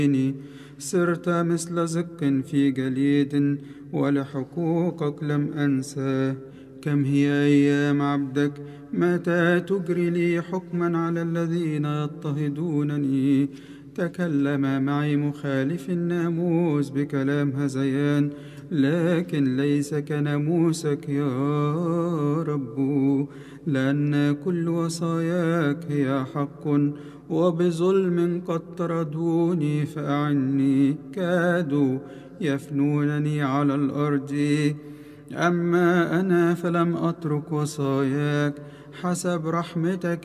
صرت مثل زق في جليد ولحقوقك لم أنسى. كم هي أيام عبدك، متى تجري لي حكما على الذين يضطهدونني؟ تكلم معي مخالف الناموس بكلام هذيان، لكن ليس كناموسك يا رب، لأن كل وصاياك هي حق، وبظلم قد طردوني فأعني. كادوا يفنونني على الأرض، أما أنا فلم أترك وصاياك. حسب رحمتك